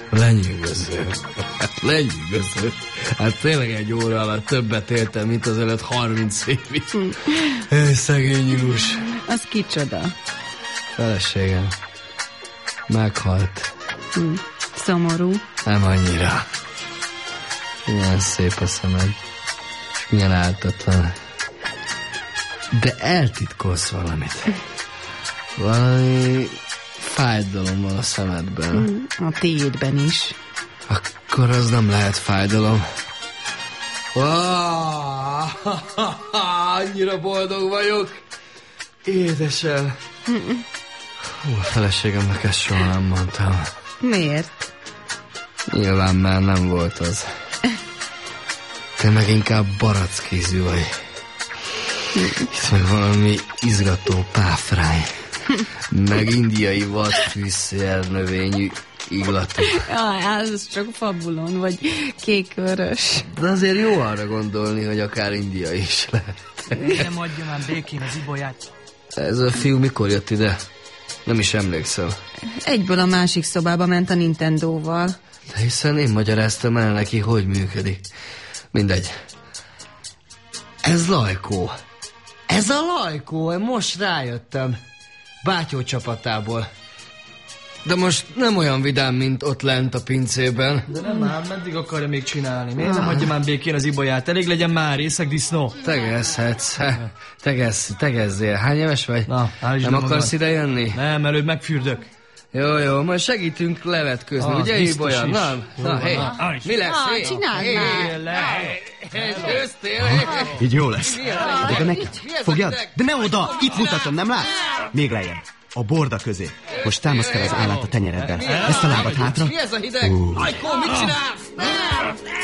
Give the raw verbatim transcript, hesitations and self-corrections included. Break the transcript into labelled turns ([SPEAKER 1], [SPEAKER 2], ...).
[SPEAKER 1] Lenyűgöző. Hát lenyűgöző. Hát tényleg egy óra alatt többet éltem, mint az előtt harminc évig. Hm. Szegény nyúlus.
[SPEAKER 2] Az kicsoda?
[SPEAKER 1] Feleségem. Meghalt.
[SPEAKER 2] Hm. Szomorú.
[SPEAKER 1] Nem annyira. Milyen szép a szemed. És milyen áltatlan. De eltitkolsz valamit. Valami fájdalom van a szemedben.
[SPEAKER 2] Hm. A tiédben is.
[SPEAKER 1] Akkor az nem lehet fájdalom. Oh, annyira boldog vagyok. Édesem. Hú, a feleségemnek ezt soha nem mondtam.
[SPEAKER 2] Miért?
[SPEAKER 1] Nyilván már nem volt az. Te meg inkább barackízű vagy. Itt meg valami izgató páfrány. Meg indiai vadfűszer növényű illatú.
[SPEAKER 2] Jaj, ez csak fabulon, vagy kékvörös.
[SPEAKER 1] De azért jó arra gondolni, hogy akár indiai is lehet.
[SPEAKER 3] Nem adja már békén az ibolyát.
[SPEAKER 1] Ez a fiú mikor jött ide? Nem is emlékszem.
[SPEAKER 2] Egyből a másik szobába ment a Nintendóval.
[SPEAKER 1] De hiszen én magyaráztam el neki, hogy működik. Mindegy. Ez Lajkó. Ez a Lajkó, most rájöttem. Bátyó csapatából. De most nem olyan vidám, mint ott lent a pincében.
[SPEAKER 3] De nem már, meddig akarja még csinálni? Miért nem hagyja már békén az ibolyát? Elég legyen már részeg disznó.
[SPEAKER 1] Tegezhetsz. Tegezz, tegezzél. Hány éves vagy?
[SPEAKER 3] Na,
[SPEAKER 1] nem akarsz ide jönni?
[SPEAKER 3] Nem, előbb megfürdök.
[SPEAKER 1] Jó, jó, majd segítünk levetközni, ugye, Ibolya? Na, na, hé, mi lesz?
[SPEAKER 2] Ah, csináld már!
[SPEAKER 1] Ősztél?
[SPEAKER 4] Így jó lesz. De neki, fogjad? De ne oda! Itt mutatom, nem látsz? Még lejjebb. A borda közé. Most támaszd fel az állát a tenyereddel. Ezt a lábad hátra.
[SPEAKER 1] Mi ez a hideg? Ajkó, mit csinálsz?